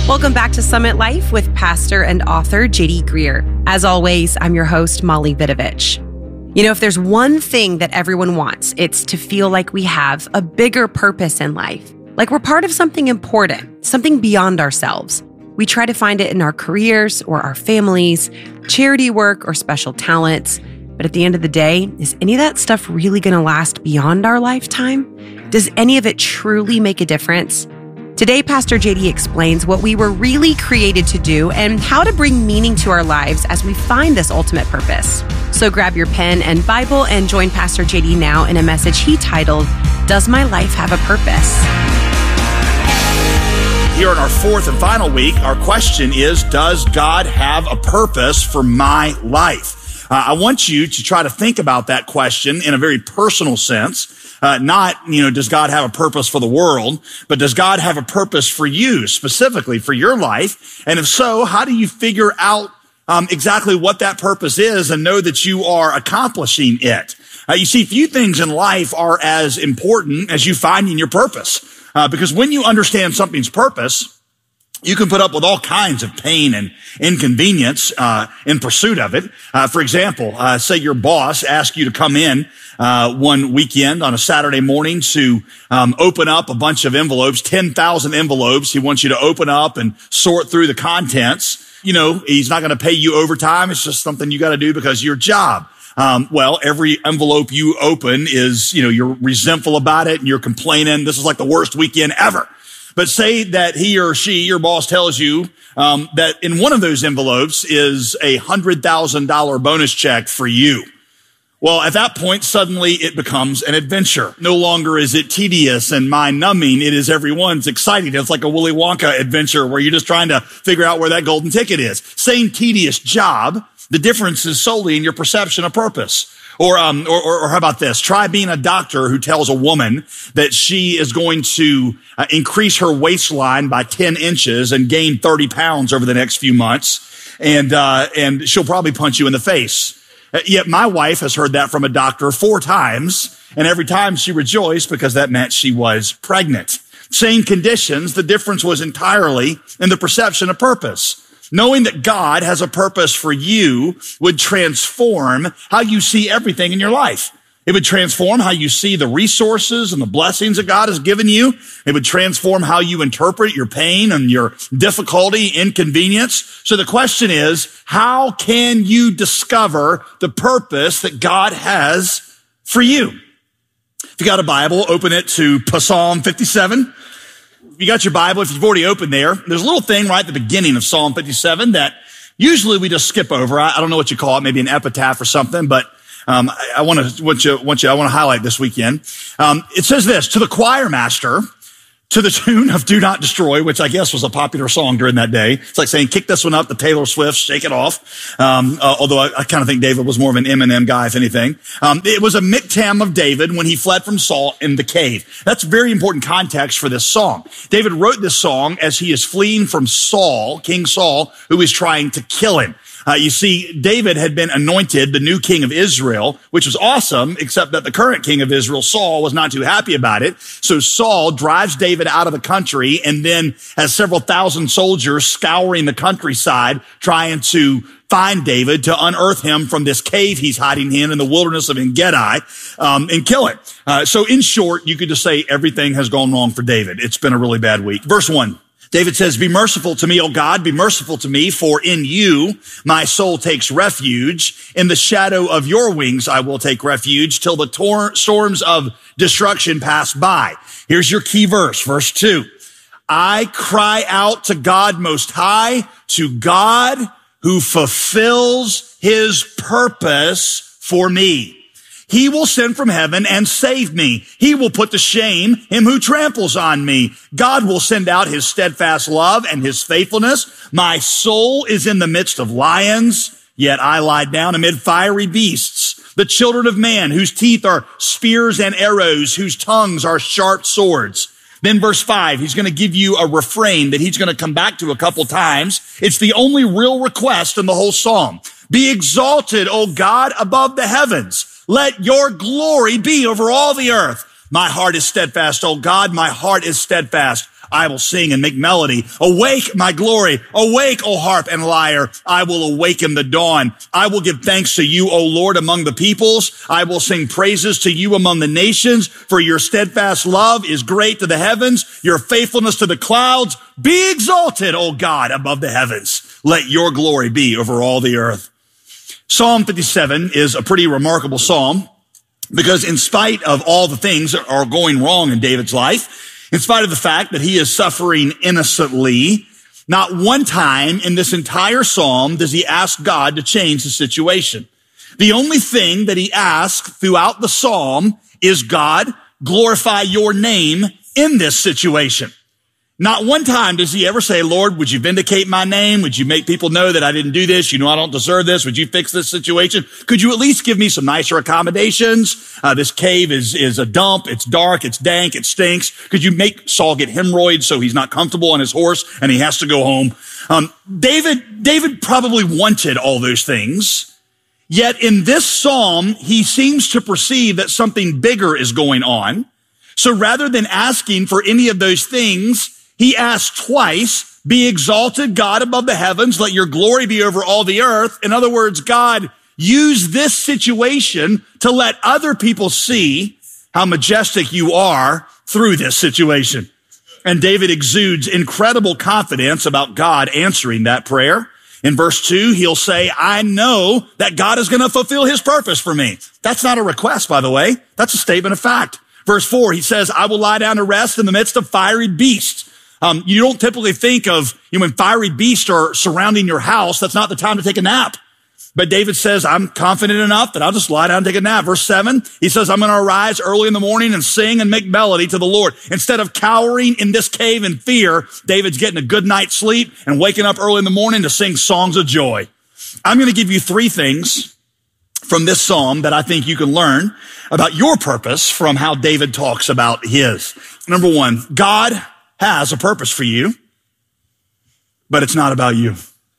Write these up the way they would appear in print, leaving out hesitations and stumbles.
Welcome back to Summit Life with pastor and author JD Greear. As always, I'm your host, Molly Vidovich. You know, if there's one thing that everyone wants, it's to feel like we have a bigger purpose in life, like we're part of something important, something beyond ourselves. We try to find it in our careers or our families, charity work or special talents. But at the end of the day, is any of that stuff really going to last beyond our lifetime? Does any of it truly make a difference? Today, Pastor JD explains what we were really created to do and how to bring meaning to our lives as we find this ultimate purpose. So grab your pen and Bible and join Pastor JD now in a message he titled, Does My Life Have a Purpose? Here in our fourth and final week, our question is, does God have a purpose for my life? I want you to try to think about that question in a very personal sense. Not, does God have a purpose for the world, but does God have a purpose for you, specifically for your life? And if so, how do you figure out exactly what that purpose is and know that you are accomplishing it? You see, few things in life are as important as you finding your purpose. Because when you understand something's purpose, you can put up with all kinds of pain and inconvenience in pursuit of it. For example, say your boss asks you to come in one weekend on a Saturday morning to open up a bunch of envelopes, 10,000 envelopes. He wants you to open up and sort through the contents. He's not going to pay you overtime. It's just something you got to do because of your job. Well, every envelope you open is, you're resentful about it and you're complaining. This is like the worst weekend ever. But say that he or she, your boss, tells you that in one of those envelopes is a $100,000 bonus check for you. Well, at that point, suddenly it becomes an adventure. No longer is it tedious and mind-numbing. It is everyone's exciting. It's like a Willy Wonka adventure where you're just trying to figure out where that golden ticket is. Same tedious job. The difference is solely in your perception of purpose. Or how about this? Try being a doctor who tells a woman that she is going to increase her waistline by 10 inches and gain 30 pounds over the next few months. And she'll probably punch you in the face. Yet my wife has heard that from a doctor 4 times. And every time she rejoiced because that meant she was pregnant. Same conditions. The difference was entirely in the perception of purpose. Knowing that God has a purpose for you would transform how you see everything in your life. It would transform how you see the resources and the blessings that God has given you. It would transform how you interpret your pain and your difficulty, inconvenience. So the question is, how can you discover the purpose that God has for you? If you got a Bible, open it to Psalm 57. You got your Bible, if you've already opened there, there's a little thing right at the beginning of Psalm 57 that usually we just skip over. I don't know what you call it, maybe an epitaph or something, but I want to highlight this weekend. It says this, to the choir master, to the tune of Do Not Destroy, which I guess was a popular song during that day. It's like saying, kick this one up, the Taylor Swift, shake it off. Although I kind of think David was more of an Eminem guy, if anything. It was a miktam of David when he fled from Saul in the cave. That's very important context for this song. David wrote this song as he is fleeing from Saul, King Saul, who is trying to kill him. You see, David had been anointed the new king of Israel, which was awesome, except that the current king of Israel, Saul, was not too happy about it. So Saul drives David out of the country and then has several thousand soldiers scouring the countryside trying to find David to unearth him from this cave he's hiding in the wilderness of En-Gedi, and kill him. So in short, you could just say everything has gone wrong for David. It's been a really bad week. Verse 1. David says, be merciful to me, O God, be merciful to me, for in you my soul takes refuge. In the shadow of your wings I will take refuge till the storms of destruction pass by. Here's your key verse, verse 2. I cry out to God Most High, to God who fulfills his purpose for me. He will send from heaven and save me. He will put to shame him who tramples on me. God will send out his steadfast love and his faithfulness. My soul is in the midst of lions, yet I lie down amid fiery beasts. The children of man, whose teeth are spears and arrows, whose tongues are sharp swords. Then verse 5, he's going to give you a refrain that he's going to come back to a couple times. It's the only real request in the whole psalm. Be exalted, O God, above the heavens. Let your glory be over all the earth. My heart is steadfast, O God, my heart is steadfast. I will sing and make melody. Awake, my glory. Awake, O harp and lyre. I will awaken the dawn. I will give thanks to you, O Lord, among the peoples. I will sing praises to you among the nations, for your steadfast love is great to the heavens, your faithfulness to the clouds. Be exalted, O God, above the heavens. Let your glory be over all the earth. Psalm 57 is a pretty remarkable psalm because in spite of all the things that are going wrong in David's life, in spite of the fact that he is suffering innocently, not one time in this entire psalm does he ask God to change the situation. The only thing that he asks throughout the psalm is, God, glorify your name in this situation. Not one time does he ever say, Lord, would you vindicate my name? Would you make people know that I didn't do this? You know I don't deserve this. Would you fix this situation? Could you at least give me some nicer accommodations? This cave is a dump. It's dark. It's dank. It stinks. Could you make Saul get hemorrhoids so he's not comfortable on his horse and he has to go home? David probably wanted all those things. Yet in this psalm, he seems to perceive that something bigger is going on. So rather than asking for any of those things, he asked twice, be exalted, God, above the heavens. Let your glory be over all the earth. In other words, God, use this situation to let other people see how majestic you are through this situation. And David exudes incredible confidence about God answering that prayer. In verse 2, he'll say, I know that God is going to fulfill his purpose for me. That's not a request, by the way. That's a statement of fact. Verse 4, he says, I will lie down to rest in the midst of fiery beasts. You don't typically think of, when fiery beasts are surrounding your house, that's not the time to take a nap. But David says, I'm confident enough that I'll just lie down and take a nap. Verse 7, he says, I'm going to arise early in the morning and sing and make melody to the Lord. Instead of cowering in this cave in fear, David's getting a good night's sleep and waking up early in the morning to sing songs of joy. I'm going to give you 3 things from this psalm that I think you can learn about your purpose from how David talks about his. Number 1, God has a purpose for you, but it's not about you.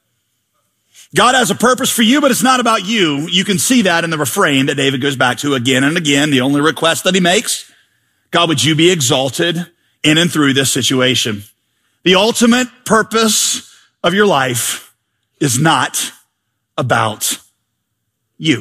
God has a purpose for you, but it's not about you. You can see that in the refrain that David goes back to again and again. The only request that he makes, God, would you be exalted in and through this situation? The ultimate purpose of your life is not about you.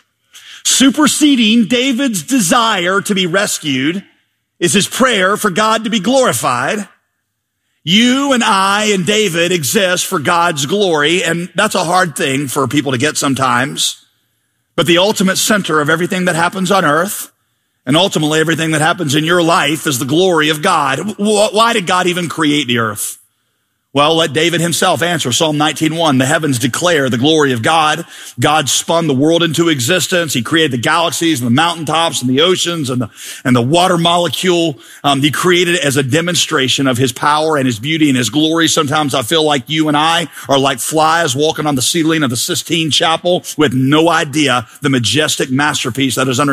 Superseding David's desire to be rescued is his prayer for God to be glorified. You and I and David exist for God's glory, and that's a hard thing for people to get sometimes. But the ultimate center of everything that happens on earth, and ultimately everything that happens in your life, is the glory of God. Why did God even create the earth? Well, let David himself answer. Psalm 19:1, the heavens declare the glory of God. God spun the world into existence. He created the galaxies and the mountaintops and the oceans and the water molecule. He created it as a demonstration of his power and his beauty and his glory. Sometimes I feel like you and I are like flies walking on the ceiling of the Sistine Chapel with no idea the majestic masterpiece that is underneath